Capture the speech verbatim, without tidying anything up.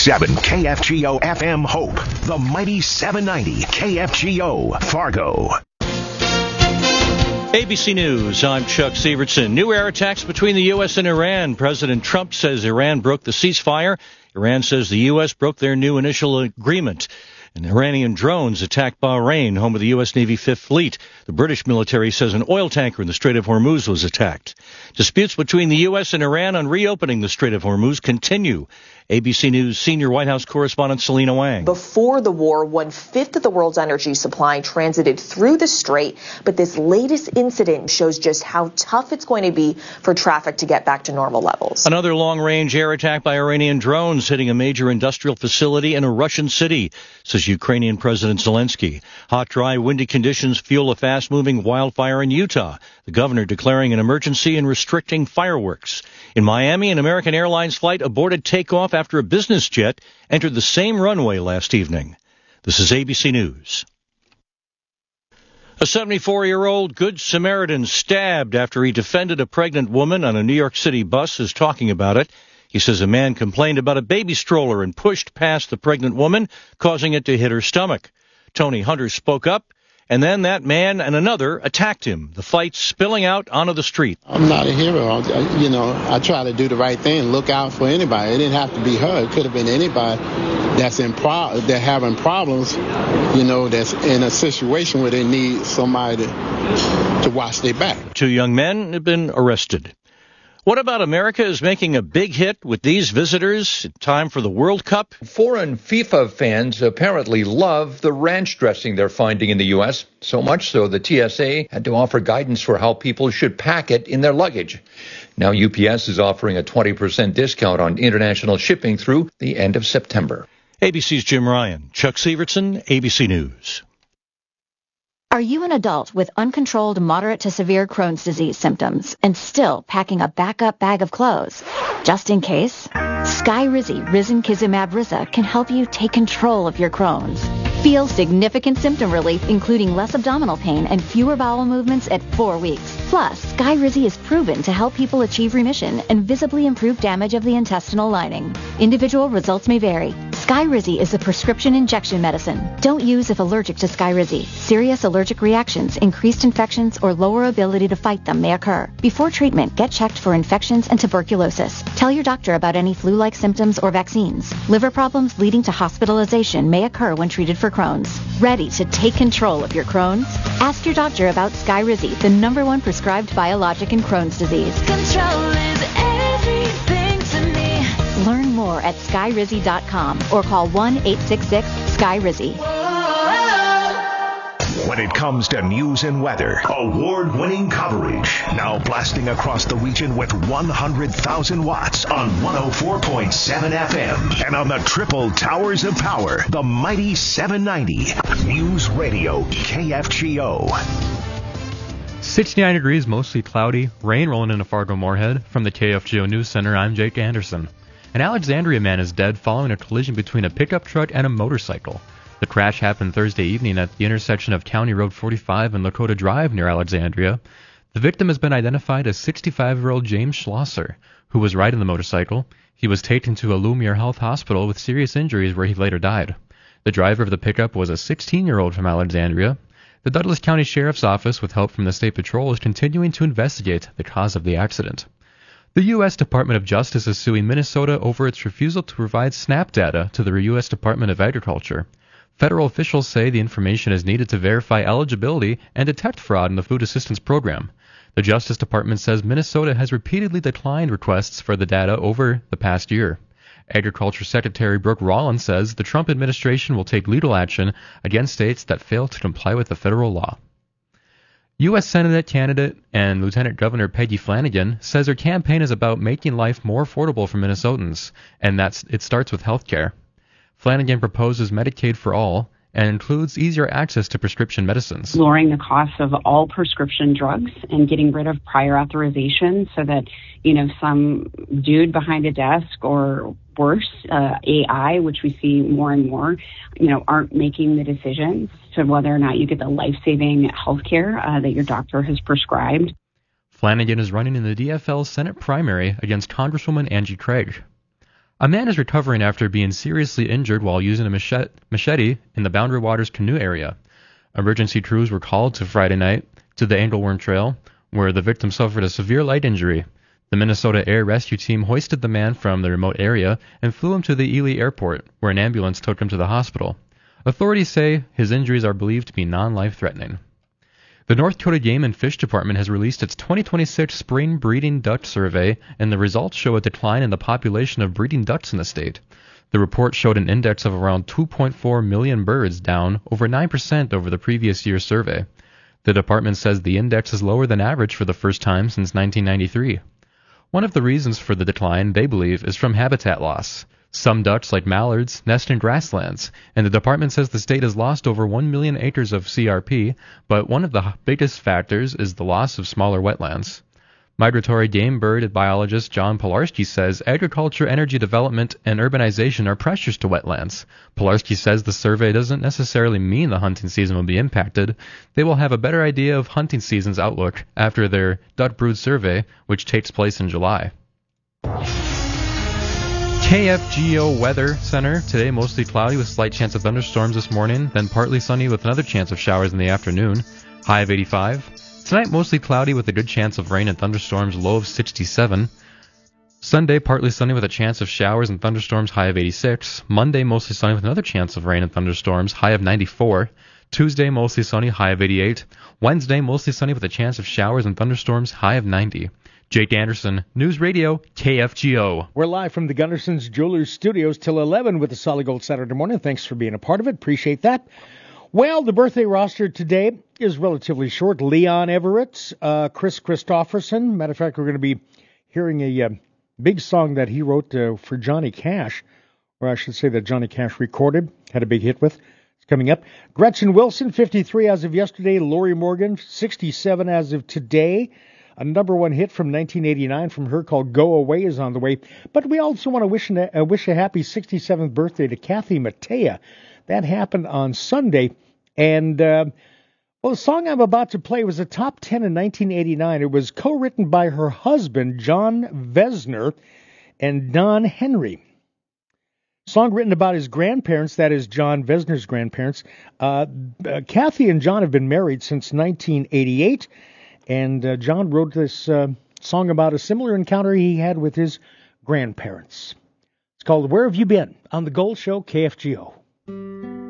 seven K F G O F M Hope, the mighty seven ninety K F G O Fargo. A B C News, I'm Chuck Sievertson. New air attacks between the U S and Iran. President Trump says Iran broke the ceasefire. Iran says the U S broke their new initial agreement. And Iranian drones attacked Bahrain, home of the U S Navy Fifth Fleet. The British military says an oil tanker in the Strait of Hormuz was attacked. Disputes between the U S and Iran on reopening the Strait of Hormuz continue. A B C News senior White House correspondent Selena Wang. Before the war, one-fifth of the world's energy supply transited through the strait, but this latest incident shows just how tough it's going to be for traffic to get back to normal levels. Another long-range air attack by Iranian drones hitting a major industrial facility in a Russian city, says Ukrainian President Zelensky. Hot, dry, windy conditions fuel a fast-moving wildfire in Utah, the governor declaring an emergency and restricting fireworks. In Miami, an American Airlines flight aborted takeoff after a business jet entered the same runway last evening. This is A B C News. A seventy-four-year-old Good Samaritan stabbed after he defended a pregnant woman on a New York City bus is talking about it. He says a man complained about a baby stroller and pushed past the pregnant woman, causing it to hit her stomach. Tony Hunter spoke up, and then that man and another attacked him, the fight spilling out onto the street. I'm not a hero. I, you know, I try to do the right thing, look out for anybody. It didn't have to be her. It could have been anybody that's in pro- that having problems, you know, that's in a situation where they need somebody to, to watch their back. Two young men have been arrested. What About America is making a big hit with these visitors in time for the World Cup. Foreign FIFA fans apparently love the ranch dressing they're finding in the U S, so much so the T S A had to offer guidance for how people should pack it in their luggage. Now U P S is offering a twenty percent discount on international shipping through the end of September. A B C's Jim Ryan, Chuck Sievertson, A B C News. Are you an adult with uncontrolled moderate to severe Crohn's disease symptoms and still packing a backup bag of clothes? Just in case, Skyrizi Risankizumab Riza can help you take control of your Crohn's. Feel significant symptom relief, including less abdominal pain and fewer bowel movements at four weeks. Plus, Skyrizi is proven to help people achieve remission and visibly improve damage of the intestinal lining. Individual results may vary. Skyrizi is a prescription injection medicine. Don't use if allergic to Skyrizi. Serious allergic reactions, increased infections, or lower ability to fight them may occur. Before treatment, get checked for infections and tuberculosis. Tell your doctor about any flu-like symptoms or vaccines. Liver problems leading to hospitalization may occur when treated for Crohn's. Ready to take control of your Crohn's? Ask your doctor about Skyrizi, the number one prescribed biologic in Crohn's disease. Control is everything to me. Learn more at skyrizi dot com or call one eight six six Skyrizi. When it comes to news and weather, award-winning coverage. Now blasting across the region with one hundred thousand watts on one oh four point seven F M. And on the triple towers of power, the mighty seven ninety. News Radio K F G O. sixty-nine degrees, mostly cloudy, rain rolling into Fargo-Moorhead. From the K F G O News Center, I'm Jake Anderson. An Alexandria man is dead following a collision between a pickup truck and a motorcycle. The crash happened Thursday evening at the intersection of County Road forty-five and Lakota Drive near Alexandria. The victim has been identified as sixty-five-year-old James Schlosser, who was riding the motorcycle. He was taken to a Lumiere Health Hospital with serious injuries where he later died. The driver of the pickup was a sixteen-year-old from Alexandria. The Douglas County Sheriff's Office, with help from the State Patrol, is continuing to investigate the cause of the accident. The U S Department of Justice is suing Minnesota over its refusal to provide SNAP data to the U S Department of Agriculture. Federal officials say the information is needed to verify eligibility and detect fraud in the food assistance program. The Justice Department says Minnesota has repeatedly declined requests for the data over the past year. Agriculture Secretary Brooke Rollins says the Trump administration will take legal action against states that fail to comply with the federal law. U S Senate candidate and Lieutenant Governor Peggy Flanagan says her campaign is about making life more affordable for Minnesotans, and that it starts with health care. Flanagan proposes Medicaid for all and includes easier access to prescription medicines. Lowering the cost of all prescription drugs and getting rid of prior authorization so that, you know, some dude behind a desk or worse, uh, A I, which we see more and more, you know, aren't making the decisions to whether or not you get the life-saving health care uh, that your doctor has prescribed. Flanagan is running in the D F L Senate primary against Congresswoman Angie Craig. A man is recovering after being seriously injured while using a machete in the Boundary Waters canoe area. Emergency crews were called to Friday night to the Angleworm Trail, where the victim suffered a severe light injury. The Minnesota Air Rescue Team hoisted the man from the remote area and flew him to the Ely Airport, where an ambulance took him to the hospital. Authorities say his injuries are believed to be non-life-threatening. The North Dakota Game and Fish Department has released its twenty twenty-six Spring Breeding Duck Survey, and the results show a decline in the population of breeding ducks in the state. The report showed an index of around two point four million birds, down over nine percent over the previous year's survey. The department says the index is lower than average for the first time since nineteen ninety-three. One of the reasons for the decline, they believe, is from habitat loss. Some ducks, like mallards, nest in grasslands, and the department says the state has lost over one million acres of C R P, but one of the biggest factors is the loss of smaller wetlands. Migratory game bird biologist John Pilarski says agriculture, energy development, and urbanization are pressures to wetlands. Pilarski says the survey doesn't necessarily mean the hunting season will be impacted. They will have a better idea of hunting season's outlook after their duck brood survey, which takes place in July. K F G O Weather Center. Today, mostly cloudy with slight chance of thunderstorms this morning, then partly sunny with another chance of showers in the afternoon. High of eighty-five. Tonight, mostly cloudy with a good chance of rain and thunderstorms, low of sixty-seven. Sunday, partly sunny with a chance of showers and thunderstorms, high of eighty-six. Monday, mostly sunny with another chance of rain and thunderstorms, high of ninety-four. Tuesday, mostly sunny, high of eighty-eight. Wednesday, mostly sunny with a chance of showers and thunderstorms, high of ninety. Jake Anderson, News Radio, K F G O. We're live from the Gunderson's Jewelers Studios till eleven with the Solid Gold Saturday morning. Thanks for being a part of it. Appreciate that. Well, the birthday roster today is relatively short. Leon Everett, uh, Chris Christopherson. Matter of fact, we're going to be hearing a uh, big song that he wrote uh, for Johnny Cash, or I should say that Johnny Cash recorded, had a big hit with. It's coming up. Gretchen Wilson, fifty-three as of yesterday. Lori Morgan, sixty-seven as of today. A number one hit from nineteen eighty-nine from her called Go Away is on the way. But we also want to wish a, uh, wish a happy sixty-seventh birthday to Kathy Mattea. That happened on Sunday. And, uh, well, the song I'm about to play was a top ten in nineteen eighty-nine. It was co-written by her husband, John Vesner, and Don Henry. Song written about his grandparents, that is John Vesner's grandparents. Uh, uh, Kathy and John have been married since nineteen eighty-eight. And uh, John wrote this uh, song about a similar encounter he had with his grandparents. It's called Where Have You Been? On the Gold Show, K F G O.